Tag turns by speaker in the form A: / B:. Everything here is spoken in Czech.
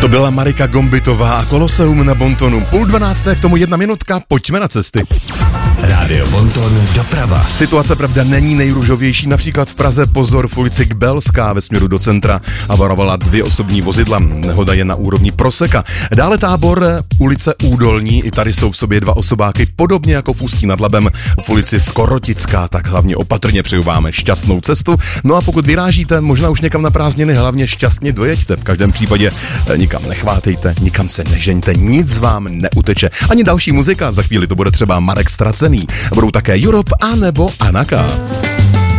A: To byla Marika Gombitová a Koloseum na Bontonu. 11:30, k tomu 1 minutka, pojďme na cesty.
B: Rádio Bonton doprava.
A: Situace pravda není nejrůžovější, například v Praze pozor v ulici Kbelská ve směru do centra a varovala 2 osobní vozidla. Nehoda je na úrovni Proseka. Dále Tábor, ulice Údolní, i tady jsou v sobě 2 osobáky, podobně jako v Ústí nad Labem v ulici Skorotická, tak hlavně opatrně přeju vám šťastnou cestu. No a pokud vyrážíte, možná už někam na prázdniny, hlavně šťastně dojeďte. V každém případě nikam nechvátejte, nikam se nežeňte, nic vám neuteče. Ani další muzika, za chvíli to bude třeba Marek Stracený. Budou také Europe a nebo Anaka.